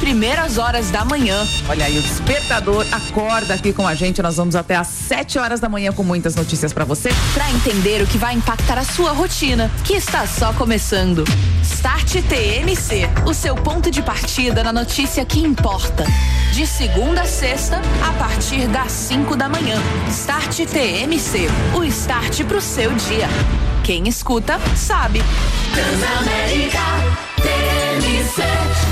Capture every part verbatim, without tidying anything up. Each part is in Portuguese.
primeiras horas da manhã. Olha aí, o despertador acorda aqui com a gente. Nós vamos até às sete horas da manhã com muitas notícias pra você. Pra entender o que vai impactar a sua rotina, que está só começando. Start T M C, o seu ponto de partida na notícia que importa. De segunda a sexta, a partir das cinco da manhã. Start T M C, o start pro seu dia. Quem escuta, sabe. Transamérica T M C.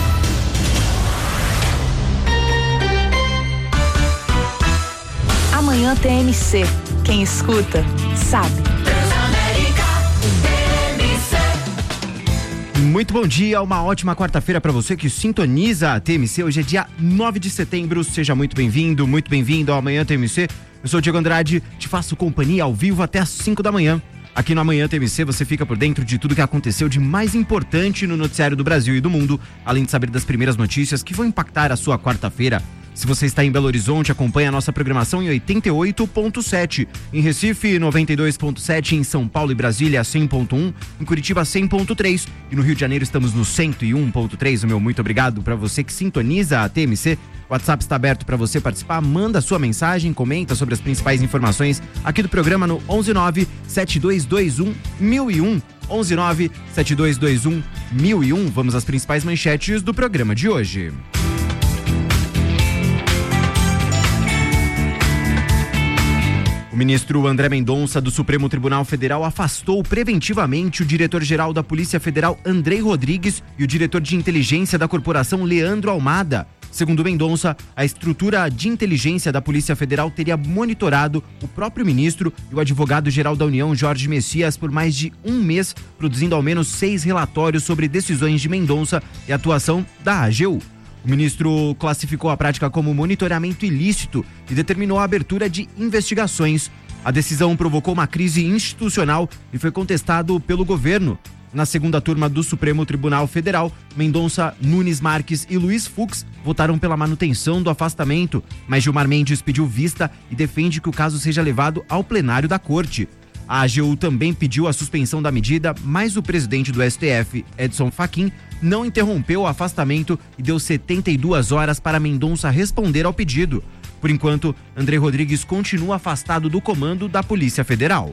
Amanhã T M C. Quem escuta, sabe. Transamérica T M C. Muito bom dia, uma ótima quarta-feira para você que sintoniza a T M C. Hoje é dia nove de setembro, seja muito bem-vindo, muito bem-vindo ao Amanhã T M C. Eu sou o Diego Andrade, te faço companhia ao vivo até às cinco da manhã. Aqui no Amanhã T M C você fica por dentro de tudo que aconteceu de mais importante no noticiário do Brasil e do mundo, além de saber das primeiras notícias que vão impactar a sua quarta-feira. Se você está em Belo Horizonte, acompanhe a nossa programação em oitenta e oito ponto sete. Em Recife, noventa e dois ponto sete. Em São Paulo e Brasília, cem ponto um. Em Curitiba, cem ponto três. E no Rio de Janeiro estamos no cento e um ponto três. O meu muito obrigado para você que sintoniza a T M C. O WhatsApp está aberto para você participar. Manda sua mensagem, comenta sobre as principais informações aqui do programa no onze nove sete dois dois um mil e um. onze nove sete dois dois um mil e um. Vamos às principais manchetes do programa de hoje. O ministro André Mendonça, do Supremo Tribunal Federal, afastou preventivamente o diretor-geral da Polícia Federal, Andrei Rodrigues, e o diretor de inteligência da corporação, Leandro Almada. Segundo Mendonça, a estrutura de inteligência da Polícia Federal teria monitorado o próprio ministro e o advogado-geral da União, Jorge Messias, por mais de um mês, produzindo ao menos seis relatórios sobre decisões de Mendonça e atuação da A G U. O ministro classificou a prática como monitoramento ilícito e determinou a abertura de investigações. A decisão provocou uma crise institucional e foi contestado pelo governo. Na segunda turma do Supremo Tribunal Federal, Mendonça, Nunes Marques e Luiz Fux votaram pela manutenção do afastamento, mas Gilmar Mendes pediu vista e defende que o caso seja levado ao plenário da Corte. A A G U também pediu a suspensão da medida, mas o presidente do S T F, Edson Fachin, não interrompeu o afastamento e deu setenta e duas horas para Mendonça responder ao pedido. Por enquanto, André Rodrigues continua afastado do comando da Polícia Federal.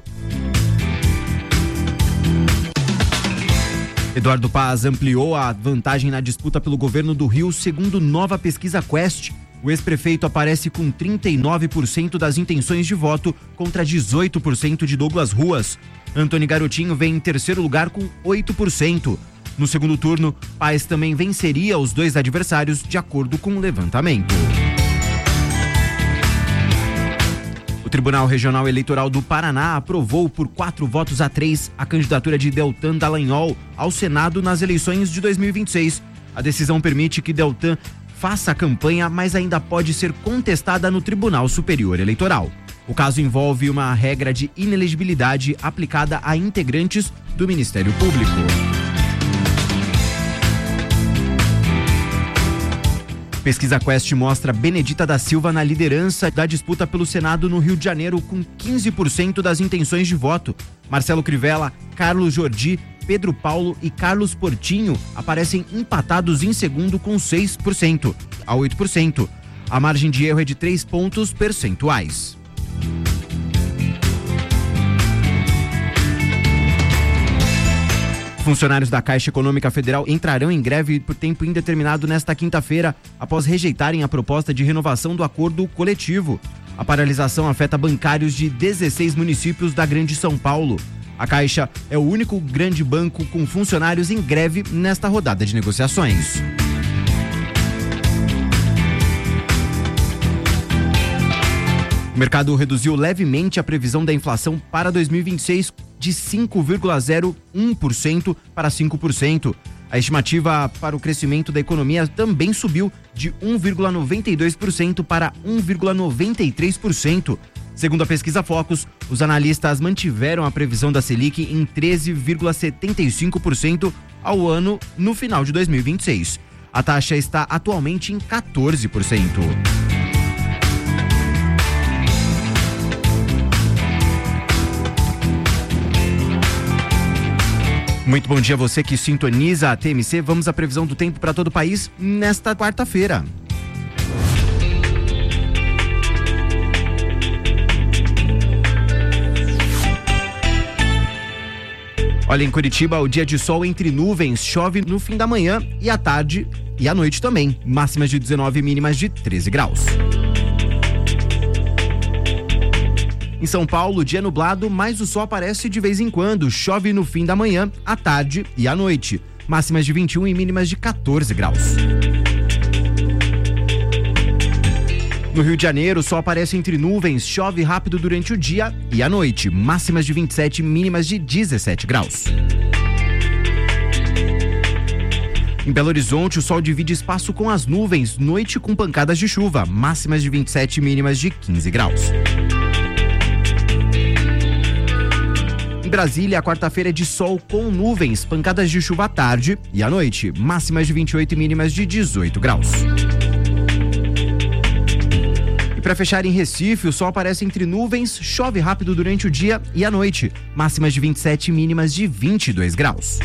Eduardo Paz ampliou a vantagem na disputa pelo governo do Rio, segundo nova pesquisa Quest. O ex-prefeito aparece com trinta e nove por cento das intenções de voto contra dezoito por cento de Douglas Ruas. Antônio Garotinho vem em terceiro lugar com oito por cento. No segundo turno, Paz também venceria os dois adversários, de acordo com o levantamento. O Tribunal Regional Eleitoral do Paraná aprovou por quatro votos a três a candidatura de Deltan Dallagnol ao Senado nas eleições de dois mil e vinte e seis. A decisão permite que Deltan faça a campanha, mas ainda pode ser contestada no Tribunal Superior Eleitoral. O caso envolve uma regra de inelegibilidade aplicada a integrantes do Ministério Público. Pesquisa Quest mostra Benedita da Silva na liderança da disputa pelo Senado no Rio de Janeiro com quinze por cento das intenções de voto. Marcelo Crivella, Carlos Jordi, Pedro Paulo e Carlos Portinho aparecem empatados em segundo com seis por cento a oito por cento. A margem de erro é de três pontos percentuais. Funcionários da Caixa Econômica Federal entrarão em greve por tempo indeterminado nesta quinta-feira, após rejeitarem a proposta de renovação do acordo coletivo. A paralisação afeta bancários de dezesseis municípios da Grande São Paulo. A Caixa é o único grande banco com funcionários em greve nesta rodada de negociações. O mercado reduziu levemente a previsão da inflação para dois mil e vinte e seis de cinco vírgula zero um por cento para cinco por cento. A estimativa para o crescimento da economia também subiu de um vírgula noventa e dois por cento para um vírgula noventa e três por cento. Segundo a pesquisa Focus, os analistas mantiveram a previsão da Selic em treze vírgula setenta e cinco por cento ao ano no final de dois mil e vinte e seis. A taxa está atualmente em quatorze por cento. Muito bom dia a você que sintoniza a T M C. Vamos à previsão do tempo para todo o país nesta quarta-feira. Olha, em Curitiba, o dia de sol entre nuvens, chove no fim da manhã e à tarde e à noite também. Máximas de dezenove, mínimas de treze graus. Em São Paulo, dia nublado, mas o sol aparece de vez em quando. Chove no fim da manhã, à tarde e à noite. Máximas de vinte e um e mínimas de quatorze graus. No Rio de Janeiro, o sol aparece entre nuvens, chove rápido durante o dia e à noite. Máximas de vinte e sete, mínimas de dezessete graus. Em Belo Horizonte, o sol divide espaço com as nuvens, noite com pancadas de chuva. Máximas de vinte e sete, mínimas de quinze graus. Em Brasília, a quarta-feira é de sol com nuvens, pancadas de chuva à tarde e à noite. Máximas de vinte e oito e mínimas de dezoito graus. Para fechar, em Recife, o sol aparece entre nuvens, chove rápido durante o dia e à noite. Máximas de vinte e sete, mínimas de vinte e dois graus.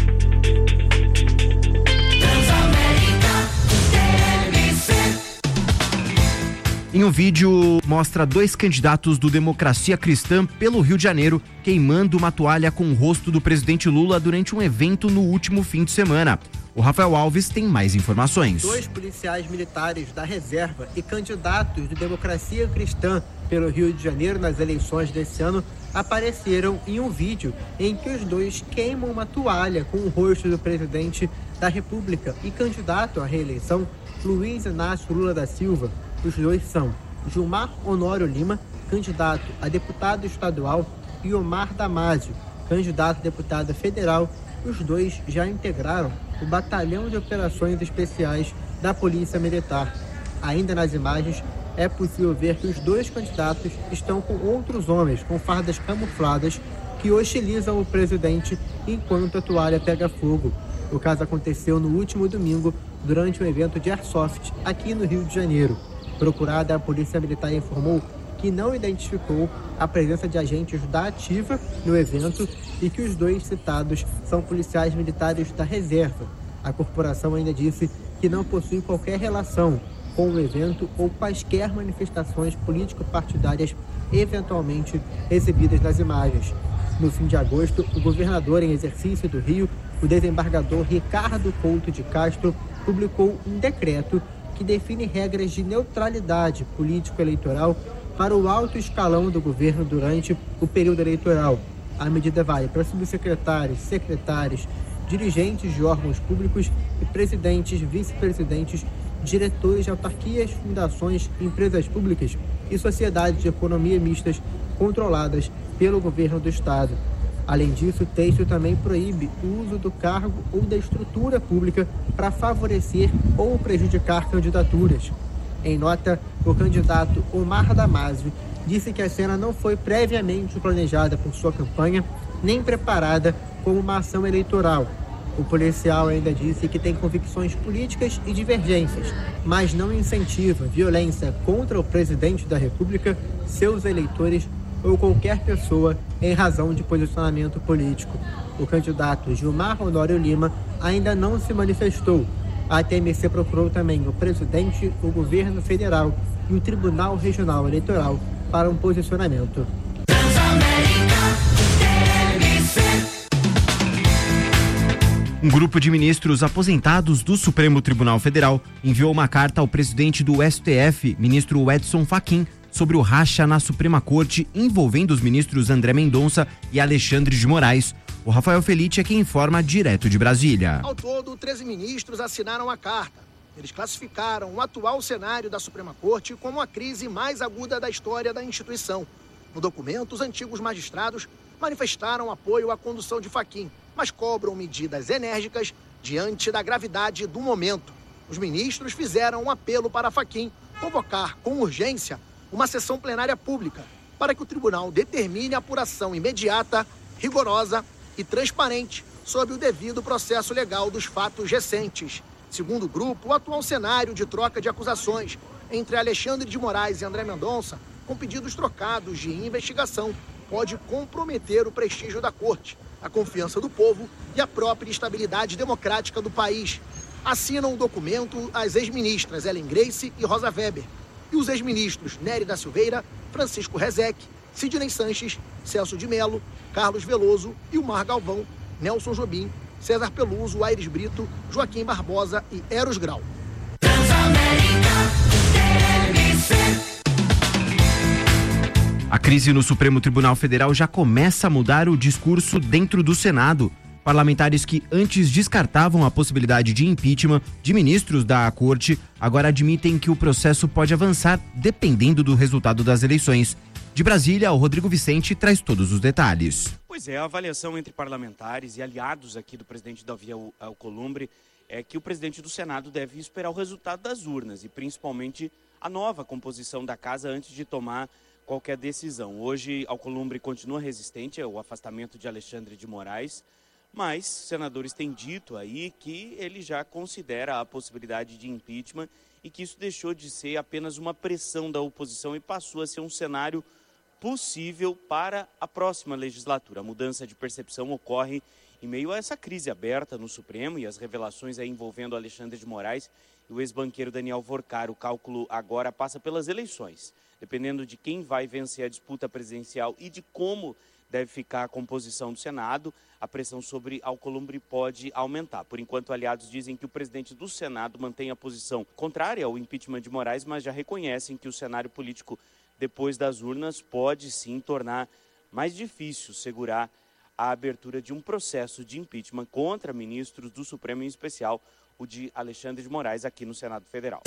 Em um vídeo, mostra dois candidatos do Democracia Cristã pelo Rio de Janeiro queimando uma toalha com o rosto do presidente Lula durante um evento no último fim de semana. O Rafael Alves tem mais informações. Dois policiais militares da reserva e candidatos do Democracia Cristã pelo Rio de Janeiro nas eleições desse ano apareceram em um vídeo em que os dois queimam uma toalha com o rosto do presidente da República e candidato à reeleição, Luiz Inácio Lula da Silva. Os dois são Gilmar Honório Lima, candidato a deputado estadual, e Omar Damasio, candidato a deputado federal. Os dois já integraram o Batalhão de Operações Especiais da Polícia Militar. Ainda nas imagens, é possível ver que os dois candidatos estão com outros homens com fardas camufladas que hostilizam o presidente enquanto a toalha pega fogo. O caso aconteceu no último domingo, durante um evento de airsoft aqui no Rio de Janeiro. Procurada, a Polícia Militar informou que não identificou a presença de agentes da Ativa no evento e que os dois citados são policiais militares da reserva. A corporação ainda disse que não possui qualquer relação com o evento ou quaisquer manifestações político-partidárias eventualmente exibidas nas imagens. No fim de agosto, o governador em exercício do Rio, o desembargador Ricardo Couto de Castro, publicou um decreto que define regras de neutralidade político-eleitoral para o alto escalão do governo durante o período eleitoral. A medida vale para subsecretários, secretários, dirigentes de órgãos públicos e presidentes, vice-presidentes, diretores de autarquias, fundações, empresas públicas e sociedades de economia mistas controladas pelo governo do Estado. Além disso, o texto também proíbe o uso do cargo ou da estrutura pública para favorecer ou prejudicar candidaturas. Em nota, o candidato Omar Damasio disse que a cena não foi previamente planejada por sua campanha, nem preparada como uma ação eleitoral. O policial ainda disse que tem convicções políticas e divergências, mas não incentiva violência contra o presidente da República, seus eleitores ou qualquer pessoa em razão de posicionamento político. O candidato Gilmar Honório Lima ainda não se manifestou. A T M C procurou também o presidente, o governo federal e o Tribunal Regional Eleitoral para um posicionamento. Um grupo de ministros aposentados do Supremo Tribunal Federal enviou uma carta ao presidente do S T F, ministro Edson Fachin, sobre o racha na Suprema Corte envolvendo os ministros André Mendonça e Alexandre de Moraes. O Rafael Felite é quem informa direto de Brasília. Ao todo, treze ministros assinaram a carta. Eles classificaram o atual cenário da Suprema Corte como a crise mais aguda da história da instituição. No documento, os antigos magistrados manifestaram apoio à condução de Fachin, mas cobram medidas enérgicas diante da gravidade do momento. Os ministros fizeram um apelo para Fachin convocar com urgência uma sessão plenária pública para que o tribunal determine a apuração imediata, rigorosa e transparente sob o devido processo legal dos fatos recentes. Segundo o grupo, o atual cenário de troca de acusações entre Alexandre de Moraes e André Mendonça, com pedidos trocados de investigação, pode comprometer o prestígio da Corte, a confiança do povo e a própria estabilidade democrática do país. Assinam o documento as ex-ministras Ellen Grace e Rosa Weber e os ex-ministros Nery da Silveira, Francisco Rezec, Sidney Sanches, Celso de Mello, Carlos Veloso, Ilmar Galvão, Nelson Jobim, César Peluso, Aires Brito, Joaquim Barbosa e Eros Grau. A crise no Supremo Tribunal Federal já começa a mudar o discurso dentro do Senado. Parlamentares que antes descartavam a possibilidade de impeachment de ministros da Corte agora admitem que o processo pode avançar dependendo do resultado das eleições. De Brasília, o Rodrigo Vicente traz todos os detalhes. Pois é, a avaliação entre parlamentares e aliados aqui do presidente Davi Alcolumbre é que o presidente do Senado deve esperar o resultado das urnas e principalmente a nova composição da casa antes de tomar qualquer decisão. Hoje, Alcolumbre continua resistente ao afastamento de Alexandre de Moraes, mas senadores têm dito aí que ele já considera a possibilidade de impeachment e que isso deixou de ser apenas uma pressão da oposição e passou a ser um cenário possível para a próxima legislatura. A mudança de percepção ocorre em meio a essa crise aberta no Supremo e as revelações aí envolvendo Alexandre de Moraes e o ex-banqueiro Daniel Vorcar. O cálculo agora passa pelas eleições. Dependendo de quem vai vencer a disputa presidencial e de como deve ficar a composição do Senado, a pressão sobre Alcolumbre pode aumentar. Por enquanto, aliados dizem que o presidente do Senado mantém a posição contrária ao impeachment de Moraes, mas já reconhecem que o cenário político depois das urnas pode sim tornar mais difícil segurar a abertura de um processo de impeachment contra ministros do Supremo, em especial o de Alexandre de Moraes aqui no Senado Federal.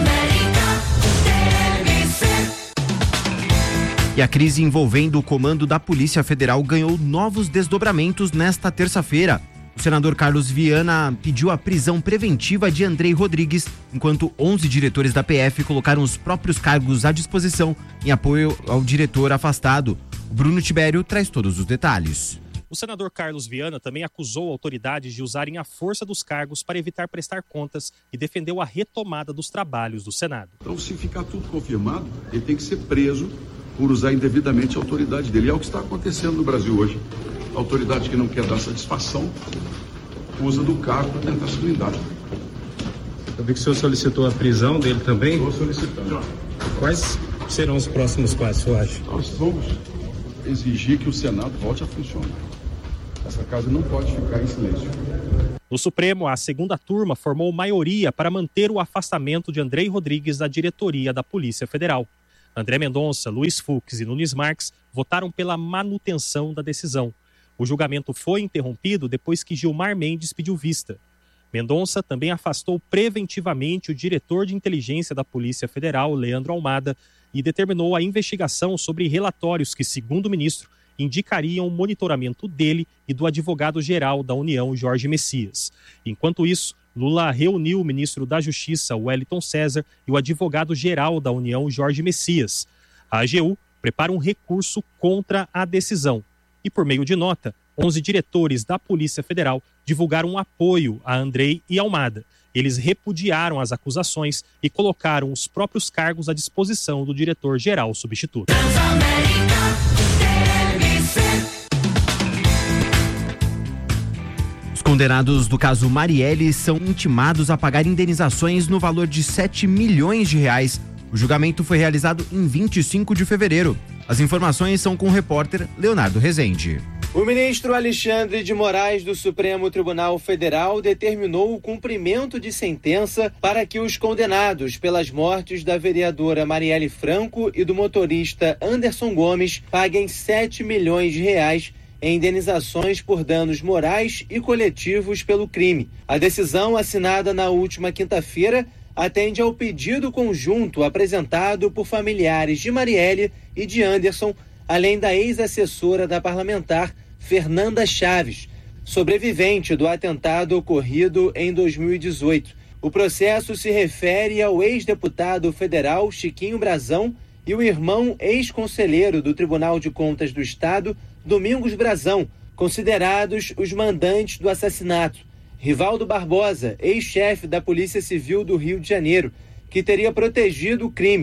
E a crise envolvendo o comando da Polícia Federal ganhou novos desdobramentos nesta terça-feira. O senador Carlos Viana pediu a prisão preventiva de Andrei Rodrigues, enquanto onze diretores da P F colocaram os próprios cargos à disposição em apoio ao diretor afastado. O Bruno Tibério traz todos os detalhes. O senador Carlos Viana também acusou autoridades de usarem a força dos cargos para evitar prestar contas e defendeu a retomada dos trabalhos do Senado. Então, se ficar tudo confirmado, ele tem que ser preso por usar indevidamente a autoridade dele. É o que está acontecendo no Brasil hoje. A autoridade que não quer dar satisfação usa do cargo para tentar se blindar. Eu vi que o senhor solicitou a prisão dele também. Estou solicitando. Quais serão os próximos passos, eu acho? Nós vamos exigir que o Senado volte a funcionar. Essa casa não pode ficar em silêncio. No Supremo, a segunda turma formou maioria para manter o afastamento de Andrei Rodrigues da diretoria da Polícia Federal. André Mendonça, Luiz Fux e Nunes Marques votaram pela manutenção da decisão. O julgamento foi interrompido depois que Gilmar Mendes pediu vista. Mendonça também afastou preventivamente o diretor de inteligência da Polícia Federal, Leandro Almada, e determinou a investigação sobre relatórios que, segundo o ministro, indicariam o monitoramento dele e do advogado-geral da União, Jorge Messias. Enquanto isso, Lula reuniu o ministro da Justiça, Wellington César, e o advogado-geral da União, Jorge Messias. A A G U prepara um recurso contra a decisão. E por meio de nota, onze diretores da Polícia Federal divulgaram um apoio a Andrei e Almada. Eles repudiaram as acusações e colocaram os próprios cargos à disposição do diretor-geral substituto. Os condenados do caso Marielle são intimados a pagar indenizações no valor de sete milhões de reais. O julgamento foi realizado em vinte e cinco de fevereiro. As informações são com o repórter Leonardo Rezende. O ministro Alexandre de Moraes do Supremo Tribunal Federal determinou o cumprimento de sentença para que os condenados pelas mortes da vereadora Marielle Franco e do motorista Anderson Gomes paguem sete milhões de reais em indenizações por danos morais e coletivos pelo crime. A decisão, assinada na última quinta-feira, atende ao pedido conjunto apresentado por familiares de Marielle e de Anderson, além da ex-assessora da parlamentar Fernanda Chaves, sobrevivente do atentado ocorrido em dois mil e dezoito. O processo se refere ao ex-deputado federal Chiquinho Brazão e o irmão ex-conselheiro do Tribunal de Contas do Estado, Domingos Brazão, considerados os mandantes do assassinato. Rivaldo Barbosa, ex-chefe da Polícia Civil do Rio de Janeiro, que teria protegido o crime,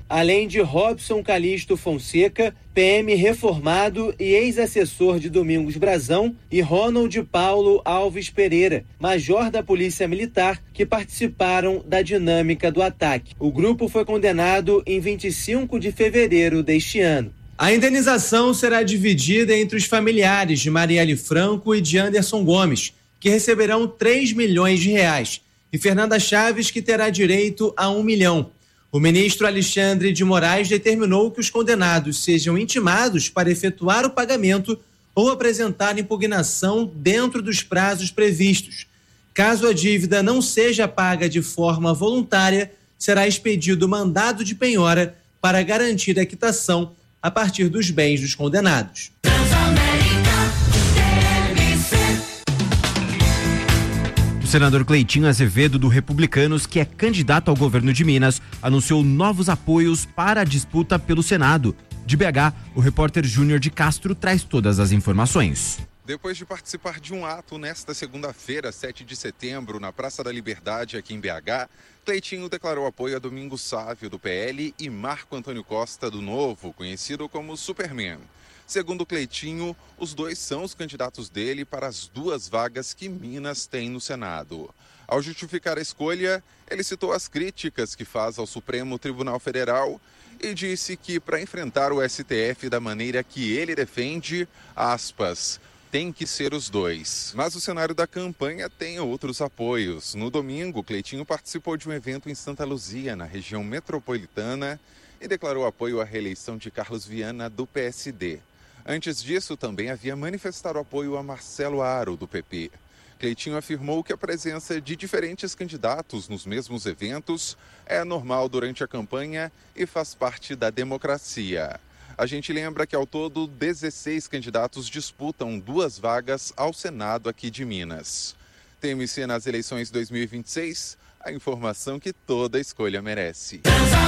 além de Robson Calixto Fonseca, P M reformado e ex-assessor de Domingos Brazão, e Ronald Paulo Alves Pereira, major da Polícia Militar, que participaram da dinâmica do ataque. O grupo foi condenado em vinte e cinco de fevereiro deste ano. A indenização será dividida entre os familiares de Marielle Franco e de Anderson Gomes, que receberão três milhões de reais, e Fernanda Chaves, que terá direito a um milhão. O ministro Alexandre de Moraes determinou que os condenados sejam intimados para efetuar o pagamento ou apresentar impugnação dentro dos prazos previstos. Caso a dívida não seja paga de forma voluntária, será expedido mandado de penhora para garantir a quitação a partir dos bens dos condenados. O senador Cleitinho Azevedo, do Republicanos, que é candidato ao governo de Minas, anunciou novos apoios para a disputa pelo Senado. De B H, o repórter Júnior de Castro traz todas as informações. Depois de participar de um ato nesta segunda-feira, sete de setembro, na Praça da Liberdade, aqui em B H, Cleitinho declarou apoio a Domingos Sávio, do P L, e Marco Antônio Costa, do Novo, conhecido como Superman. Segundo Cleitinho, os dois são os candidatos dele para as duas vagas que Minas tem no Senado. Ao justificar a escolha, ele citou as críticas que faz ao Supremo Tribunal Federal e disse que, para enfrentar o S T F da maneira que ele defende, aspas, tem que ser os dois. Mas o cenário da campanha tem outros apoios. No domingo, Cleitinho participou de um evento em Santa Luzia, na região metropolitana, e declarou apoio à reeleição de Carlos Viana, do P S D. Antes disso, também havia manifestado apoio a Marcelo Aro, do P P. Cleitinho afirmou que a presença de diferentes candidatos nos mesmos eventos é normal durante a campanha e faz parte da democracia. A gente lembra que, ao todo, dezesseis candidatos disputam duas vagas ao Senado aqui de Minas. T M C nas eleições dois mil e vinte e seis, a informação que toda escolha merece.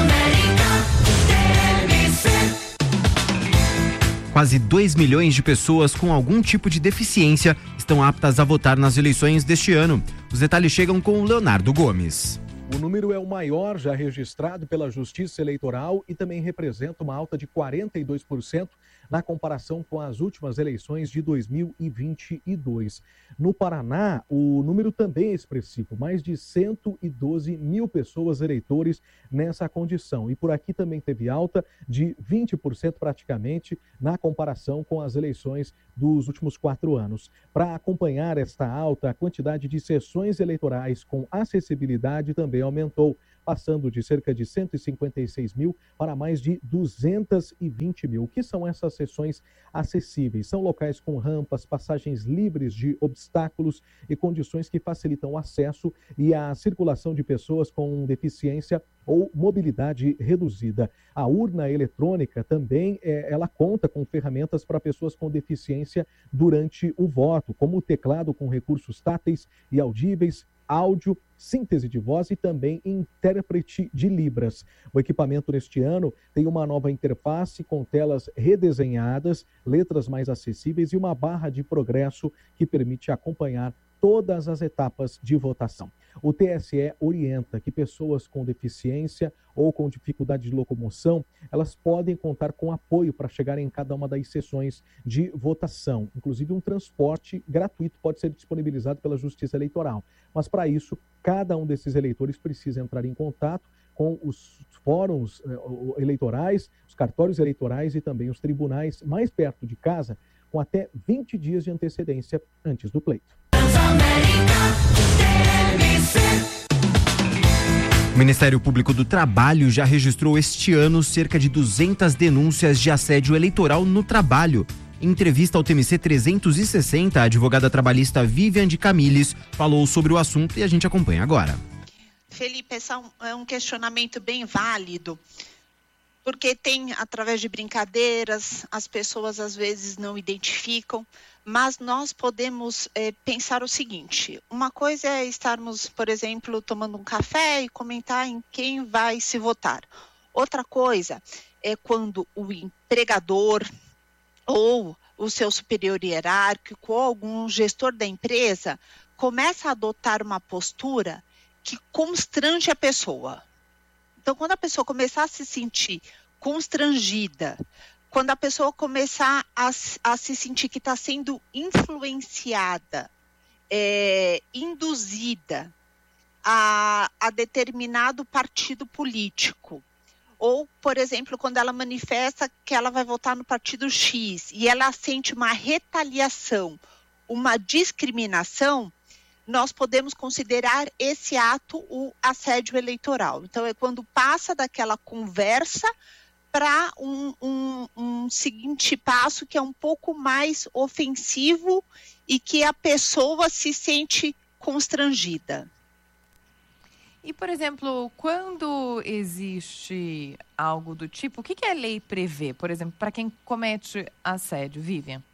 Quase dois milhões de pessoas com algum tipo de deficiência estão aptas a votar nas eleições deste ano. Os detalhes chegam com o Leonardo Gomes. O número é o maior já registrado pela Justiça Eleitoral e também representa uma alta de quarenta e dois por cento na comparação com as últimas eleições de dois mil e vinte e dois. No Paraná, o número também é expressivo, mais de cento e doze mil pessoas eleitores nessa condição. E por aqui também teve alta de vinte por cento praticamente na comparação com as eleições dos últimos quatro anos. Para acompanhar esta alta, a quantidade de sessões eleitorais com acessibilidade também aumentou, passando de cerca de cento e cinquenta e seis mil para mais de duzentos e vinte mil. O que são essas sessões acessíveis? São locais com rampas, passagens livres de obstáculos e condições que facilitam o acesso e a circulação de pessoas com deficiência ou mobilidade reduzida. A urna eletrônica também, é, ela conta com ferramentas para pessoas com deficiência durante o voto, como o teclado com recursos táteis e audíveis, áudio, síntese de voz e também intérprete de Libras. O equipamento neste ano tem uma nova interface com telas redesenhadas, letras mais acessíveis e uma barra de progresso que permite acompanhar todas as etapas de votação. O T S E orienta que pessoas com deficiência ou com dificuldade de locomoção, elas podem contar com apoio para chegarem em cada uma das sessões de votação. Inclusive, um transporte gratuito pode ser disponibilizado pela Justiça Eleitoral. Mas, para isso, cada um desses eleitores precisa entrar em contato com os fóruns eh, eleitorais, os cartórios eleitorais e também os tribunais mais perto de casa, com até vinte dias de antecedência antes do pleito. O Ministério Público do Trabalho já registrou este ano cerca de duzentas denúncias de assédio eleitoral no trabalho. Em entrevista ao T M C trezentos e sessenta, a advogada trabalhista Vivian de Camilles falou sobre o assunto e a gente acompanha agora. Felipe, esse é um questionamento bem válido, porque tem, através de brincadeiras, as pessoas às vezes não identificam, mas nós podemos é, pensar o seguinte: uma coisa é estarmos, por exemplo, tomando um café e comentar em quem vai se votar. Outra coisa é quando o empregador ou o seu superior hierárquico ou algum gestor da empresa começa a adotar uma postura que constrange a pessoa. Então, quando a pessoa começar a se sentir constrangida, quando a pessoa começar a, a se sentir que está sendo influenciada, é, induzida a, a determinado partido político, ou, por exemplo, quando ela manifesta que ela vai votar no partido X e ela sente uma retaliação, uma discriminação, nós podemos considerar esse ato o assédio eleitoral. Então, é quando passa daquela conversa para um, um, um seguinte passo que é um pouco mais ofensivo e que a pessoa se sente constrangida. E, por exemplo, quando existe algo do tipo, o que, que a lei prevê, por exemplo, para quem comete assédio, Vivian?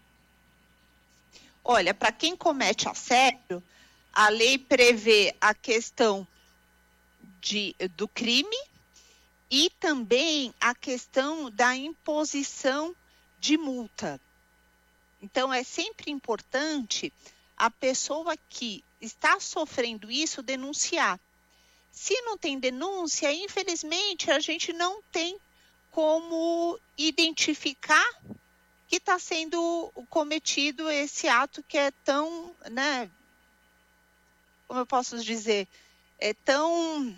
Olha, para quem comete assédio, a lei prevê a questão de, do crime e também a questão da imposição de multa. Então, é sempre importante a pessoa que está sofrendo isso denunciar. Se não tem denúncia, infelizmente, a gente não tem como identificar que está sendo cometido esse ato que é tão, né, como eu posso dizer, é tão...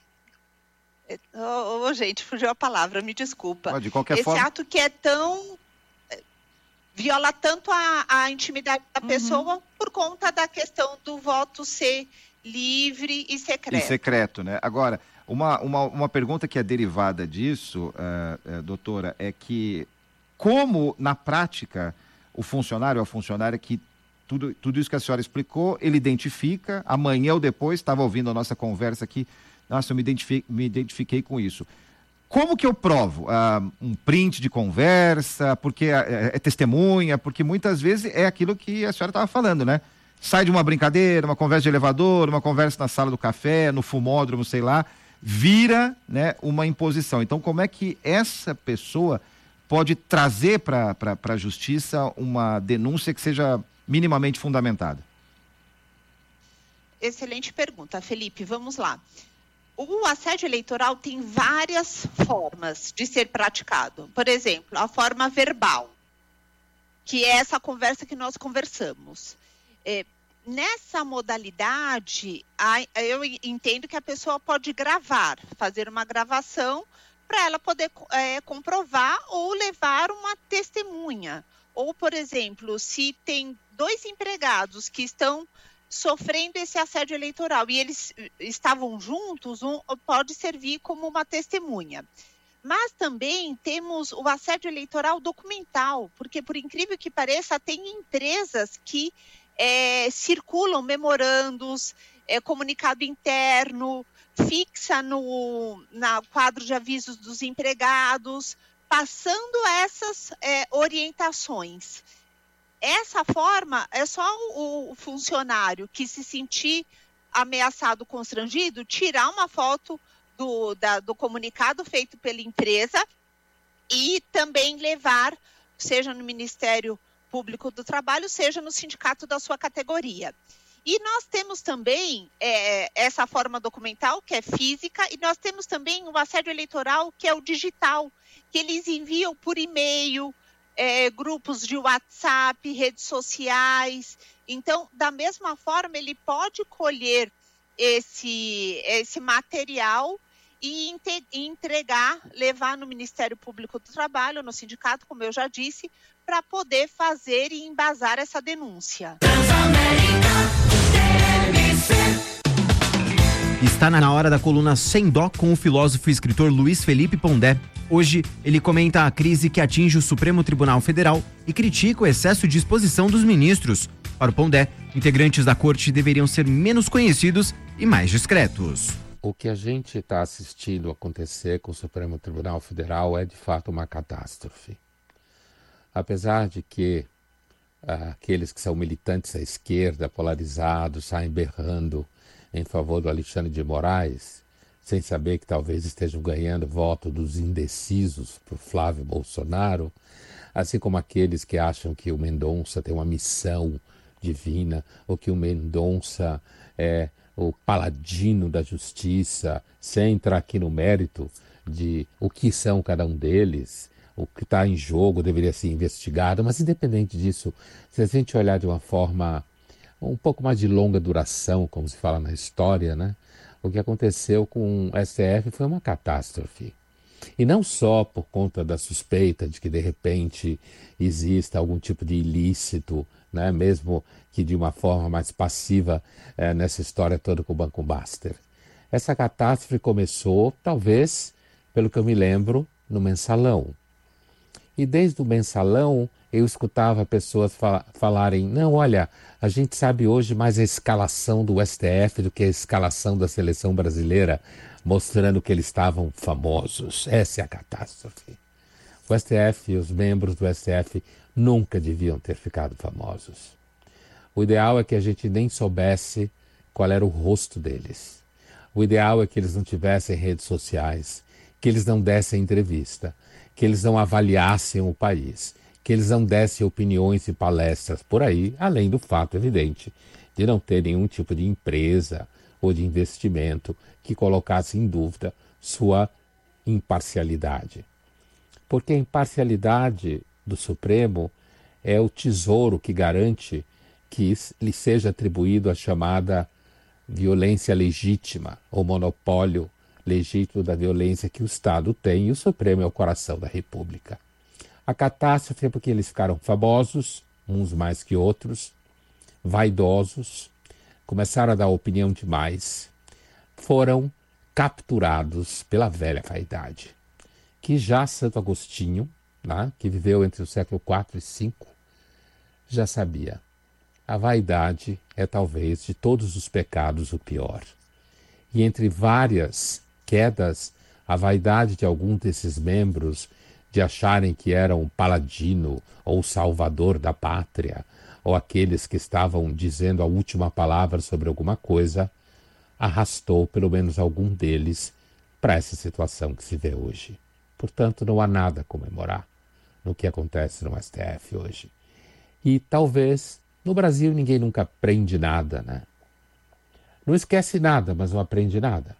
É, oh, oh, gente, fugiu a palavra, me desculpa. De qualquer esse forma... ato que é tão... viola tanto a, a intimidade da uhum. pessoa por conta da questão do voto ser livre e secreto. E secreto, né? Agora, uma, uma, uma pergunta que é derivada disso, uh, uh, doutora, é que como, na prática, o funcionário ou a funcionária que tudo, tudo isso que a senhora explicou, ele identifica, amanhã ou depois, estava ouvindo a nossa conversa aqui, nossa, eu me identifiquei, me identifiquei com isso. Como que eu provo? Uh, um print de conversa, porque é, é testemunha, porque muitas vezes é aquilo que a senhora estava falando, né? Sai de uma brincadeira, uma conversa de elevador, uma conversa na sala do café, no fumódromo, sei lá, vira, né, uma imposição. Então, como é que essa pessoa pode trazer para a justiça uma denúncia que seja minimamente fundamentada? Excelente pergunta, Felipe. Vamos lá. O assédio eleitoral tem várias formas de ser praticado. Por exemplo, a forma verbal, que é essa conversa que nós conversamos. É, nessa modalidade, a, eu entendo que a pessoa pode gravar, fazer uma gravação para ela poder é, comprovar ou levar uma testemunha. Ou, por exemplo, se tem dois empregados que estão sofrendo esse assédio eleitoral e eles estavam juntos, um pode servir como uma testemunha. Mas também temos o assédio eleitoral documental, porque, por incrível que pareça, tem empresas que é, circulam memorandos, é, comunicado interno, fixa no na quadro de avisos dos empregados, passando essas é, orientações. Essa forma é só o, o funcionário que se sentir ameaçado, constrangido, tirar uma foto do, da, do comunicado feito pela empresa e também levar, seja no Ministério Público do Trabalho, seja no sindicato da sua categoria. E nós temos também é, essa forma documental, que é física, e nós temos também o assédio eleitoral, que é o digital, que eles enviam por e-mail, é, grupos de WhatsApp, redes sociais. Então, da mesma forma, ele pode colher esse, esse material e entregar, levar no Ministério Público do Trabalho, no sindicato, como eu já disse, para poder fazer e embasar essa denúncia. Está na hora da coluna Sem Dó com o filósofo e escritor Luiz Felipe Pondé. Hoje, ele comenta a crise que atinge o Supremo Tribunal Federal e critica o excesso de exposição dos ministros. Para o Pondé, integrantes da corte deveriam ser menos conhecidos e mais discretos. O que a gente está assistindo acontecer com o Supremo Tribunal Federal é, de fato, uma catástrofe. Apesar de que ah, aqueles que são militantes à esquerda, polarizados, saem berrando em favor do Alexandre de Moraes, sem saber que talvez estejam ganhando voto dos indecisos para o Flávio Bolsonaro, assim como aqueles que acham que o Mendonça tem uma missão divina, ou que o Mendonça é o paladino da justiça, sem entrar aqui no mérito de o que são cada um deles, o que está em jogo deveria ser investigado, mas independente disso, se a gente olhar de uma forma um pouco mais de longa duração, como se fala na história, né? O que aconteceu com o S T F foi uma catástrofe. E não só por conta da suspeita de que, de repente, exista algum tipo de ilícito, né? Mesmo que de uma forma mais passiva é, nessa história toda com o Banco Baster. Essa catástrofe começou, talvez, pelo que eu me lembro, no Mensalão. E desde o Mensalão eu escutava pessoas fal- falarem, não, olha, a gente sabe hoje mais a escalação do S T F do que a escalação da seleção brasileira, mostrando que eles estavam famosos. Essa é a catástrofe. O S T F e os membros do S T F nunca deviam ter ficado famosos. O ideal é que a gente nem soubesse qual era o rosto deles. O ideal é que eles não tivessem redes sociais, que eles não dessem entrevista, que eles não avaliassem o país, que eles não dessem opiniões e palestras por aí, além do fato evidente de não ter nenhum tipo de empresa ou de investimento que colocasse em dúvida sua imparcialidade. Porque a imparcialidade do Supremo é o tesouro que garante que lhe seja atribuído a chamada violência legítima, ou monopólio legítimo da violência que o Estado tem, e o Supremo é o coração da República. A catástrofe é porque eles ficaram famosos, uns mais que outros, vaidosos, começaram a dar opinião demais, foram capturados pela velha vaidade, que já Santo Agostinho, né, que viveu entre o século quatro e cinco, já sabia. A vaidade é talvez de todos os pecados o pior. E entre várias quedas, a vaidade de algum desses membros de acharem que eram o paladino ou o salvador da pátria, ou aqueles que estavam dizendo a última palavra sobre alguma coisa, arrastou pelo menos algum deles para essa situação que se vê hoje. Portanto, não há nada a comemorar no que acontece no S T F hoje. E talvez no Brasil ninguém nunca aprende nada, né? Não esquece nada, mas não aprende nada.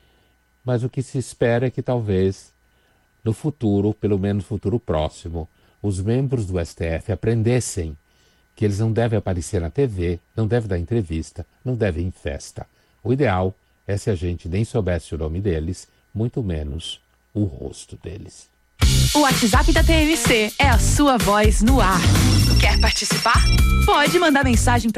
Mas o que se espera é que talvez no futuro, pelo menos no futuro próximo, os membros do S T F aprendessem que eles não devem aparecer na T V, não devem dar entrevista, não devem ir em festa. O ideal é se a gente nem soubesse o nome deles, muito menos o rosto deles. O WhatsApp da T M C é a sua voz no ar. Quer participar? Pode mandar mensagem para